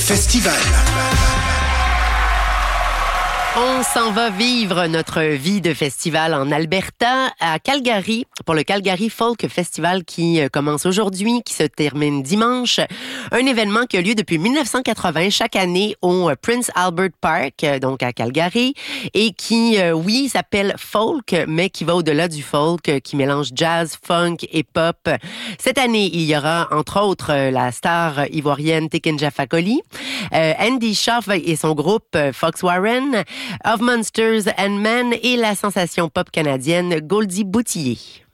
Festival. On s'en va vivre notre vie de festival en Alberta, à Calgary, pour le Calgary Folk Festival qui commence aujourd'hui, qui se termine dimanche. Un événement qui a lieu depuis 1980 chaque année au Prince Albert Park, donc à Calgary, et qui, oui, s'appelle folk, mais qui va au-delà du folk, qui mélange jazz, funk et pop. Cette année, il y aura, entre autres, la star ivoirienne Tikenja Fakoly, Andy Shauf et son groupe Fox Warren, Of Monsters and Men et la sensation pop canadienne Goldie Boutillier.